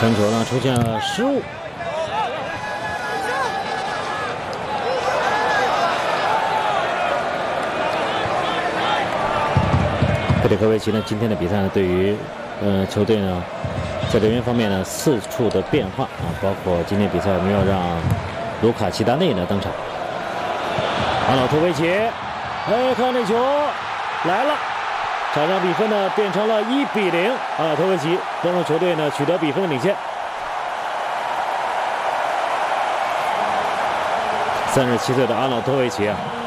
传球呢出现了失误。佩里科维奇呢，今天的比赛呢，对于球队呢，在人员方面呢4处的变化啊，包括今天比赛没有让卢卡齐达内呢登场。阿瑙托维奇，看那球来了，场上比分呢变成了1比0，阿瑙托维奇帮助球队呢取得比分的领先。37岁的阿瑙托维奇啊。